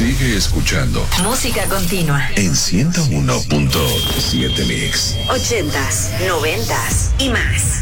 Sigue escuchando. Música continua. En 101.7 Mix. 80s, 90s y más.